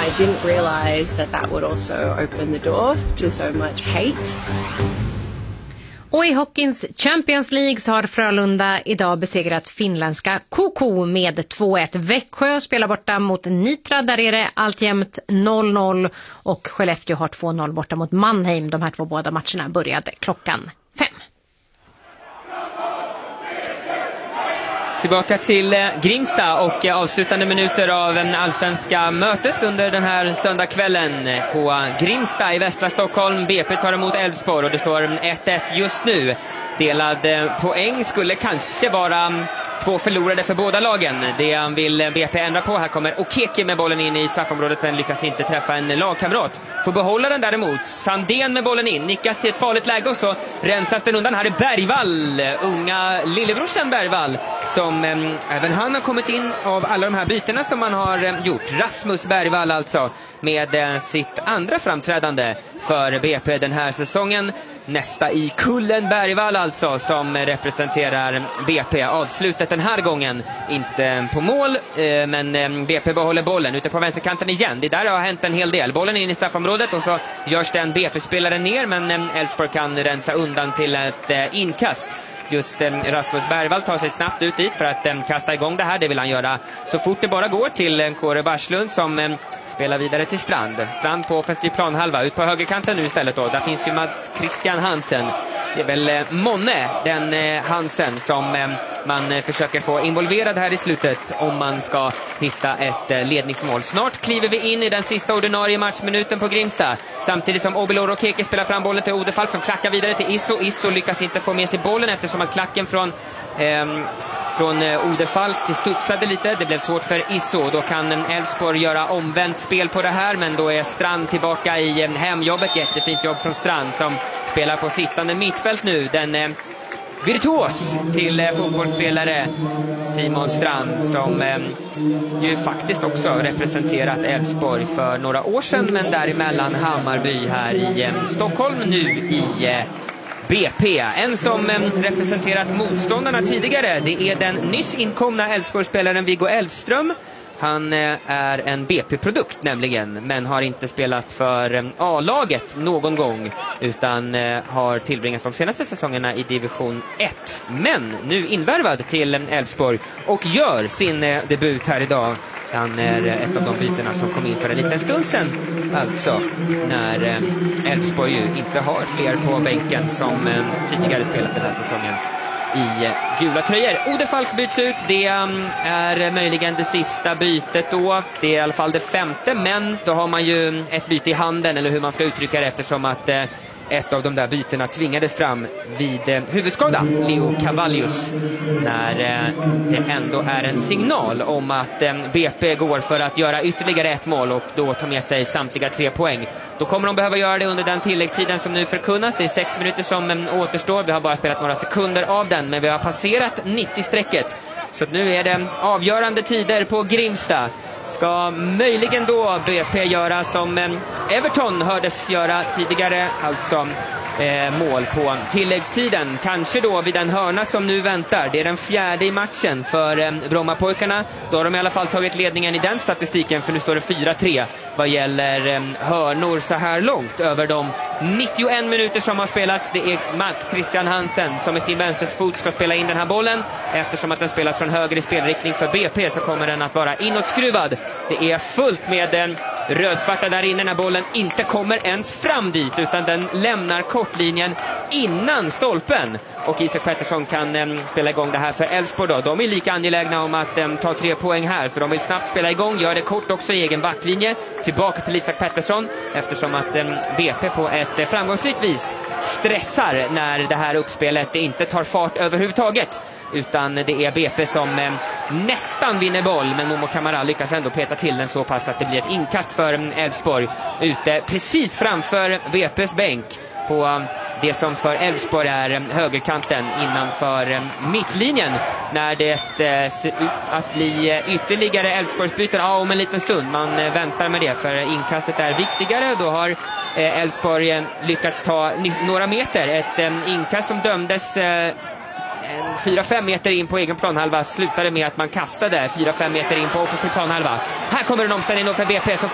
I didn't realize that would also open the door to so much hate. Och i hockeyns Champions League så har Frölunda idag besegrat finländska KK med 2-1. Växjö spelar borta mot Nitra, där är det alltjämt 0-0, och Skellefteå har 2-0 borta mot Mannheim. De här två båda matcherna började klockan 5. Tillbaka till Grimsta och avslutande minuter av allsvenska mötet under den här söndagskvällen på Grimsta i västra Stockholm. BP tar emot Elfsborg och det står 1-1 just nu. Delad poäng skulle kanske vara 2 förlorade för båda lagen. Det vill BP ändra på. Här kommer Okeke med bollen in i straffområdet men lyckas inte träffa en lagkamrat. Får behålla den däremot. Sandén med bollen in. Nickas till ett farligt läge och så rensas den undan. Här är Bergvall, unga lillebrorsan Bergvall, som även han har kommit in av alla de här bytena som man har gjort. Rasmus Bergvall alltså med sitt andra framträdande för BP den här säsongen. Nästa i kullen Bergvall alltså, som representerar BP. Avslutet den här gången inte på mål, men BP behåller bollen ute på vänsterkanten igen. Det där har hänt en hel del. Bollen in i straffområdet och så görs den BP-spelare ner, men Elfsborg kan rensa undan till ett inkast. Just Rasmus Bergvall tar sig snabbt ut dit för att kasta igång det här. Det vill han göra så fort det bara går till Kåre Barslund som spelar vidare till Strand. Strand på offensiv planhalva. Ut på högerkanten nu istället då. Där finns ju Mats Christian Hansen. Det är väl Monne, den Hansen, som man försöker få involverad här i slutet om man ska hitta ett ledningsmål. Snart kliver vi in i den sista ordinarie matchminuten på Grimsta. Samtidigt som Obilor och Keke spelar fram bollen till Odefalk som klackar vidare till Isso. Isso lyckas inte få med sig bollen eftersom att klacken från Odefalk studsade lite. Det blev svårt för Isso. Då kan Elfsborg göra omvänt spel på det här, men då är Strand tillbaka i hemjobbet. Jättefint jobb från Strand som spelar på sittande mittfält nu. Den virtuos till fotbollsspelare Simon Strand, som ju faktiskt också representerat Elfsborg för några år sedan, men däremellan Hammarby här i Stockholm, nu i BP. En som representerat motståndarna tidigare, det är den nyss inkomna Elfsborgsspelaren Viggo Elfström. Han är en BP-produkt nämligen, men har inte spelat för A-laget någon gång, utan har tillbringat de senaste säsongerna i division 1. Men nu invärvad till Elfsborg och gör sin debut här idag. Han är ett av de bytena som kom in för en liten stund sedan, alltså när Elfsborg ju inte har fler på bänken som tidigare spelat den här säsongen i gula tröjor. Odefalk byts ut. Det är möjligen det sista bytet då. Det är i alla fall det 5:e, men då har man ju ett byte i handen, eller hur man ska uttrycka det, eftersom att ett av de där bytena tvingades fram vid huvudskada, Leo Cavallius, när det ändå är en signal om att BP går för att göra ytterligare ett mål och då ta med sig samtliga 3 poäng. Då kommer de behöva göra det under den tilläggstiden som nu förkunnas. Det är 6 minuter som återstår. Vi har bara spelat några sekunder av den, men vi har passerat 90-strecket. Så nu är det avgörande tider på Grimsta. Ska möjligen då BP göra som Everton hördes göra tidigare, alltså mål på tilläggstiden. Kanske då vid den hörna som nu väntar. Det är den 4:e i matchen för Brommapojkarna. Då har de i alla fall tagit ledningen i den statistiken, för nu står det 4-3 vad gäller hörnor så här långt över de 91 minuter som har spelats. Det är Mats Christian Hansen som med sin vänsterfot ska spela in den här bollen. Eftersom att den spelas från höger i spelriktning för BP så kommer den att vara inåtskruvad. Det är fullt med rödsvarta där inne när bollen inte kommer ens fram dit, utan den lämnar kortlinjen innan stolpen. Och Isak Pettersson kan spela igång det här för Elfsborg då. De är lika angelägna om att ta 3 poäng här, så de vill snabbt spela igång. Gör det kort också i egen backlinje. Tillbaka till Isak Pettersson, eftersom att BP på ett framgångsrikt vis stressar när det här uppspelet inte tar fart överhuvudtaget. Utan det är BP som nästan vinner boll, men Momo Kamara lyckas ändå peta till den så pass att det blir ett inkast för Elfsborg ute precis framför BP:s bänk på det som för Elfsborg är högerkanten innanför mittlinjen, när det ser ut att bli ytterligare Elfsborgsbyten om en liten stund. Man väntar med det, för inkastet är viktigare. Då har Elfsborg lyckats ta några meter. Ett inkast som dömdes 4-5 meter in på egen planhalva slutade med att man kastade 4-5 meter in på offensiv planhalva. Här kommer en omställning då för BP som